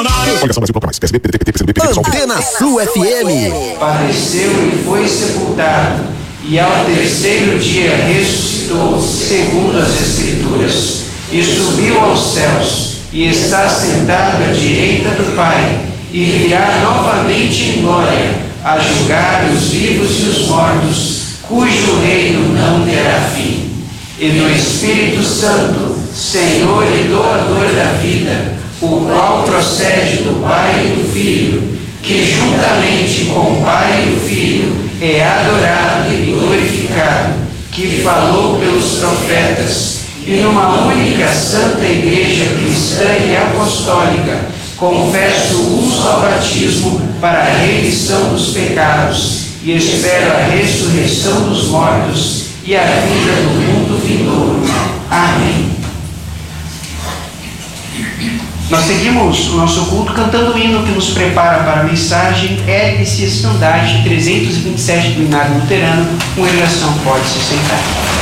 Antena Sul FM. Padeceu e foi sepultado, e ao terceiro dia ressuscitou, segundo as Escrituras, e subiu aos céus, e está sentado à direita do Pai, e virá novamente em glória, a julgar os vivos e os mortos, cujo reino não terá fim. E no Espírito Santo, Senhor e doador da vida, o qual procede do Pai e do Filho, que juntamente com o Pai e o Filho é adorado e glorificado, que falou pelos profetas, e numa única santa igreja cristã e apostólica, confesso um só batismo para a remissão dos pecados, e espero a ressurreição dos mortos e a vida do mundo vindouro. Amém. Nós seguimos o nosso culto cantando o hino que nos prepara para a mensagem Ergue-se Estandarte 327 do Inário Luterano, com oração. Pode se sentar.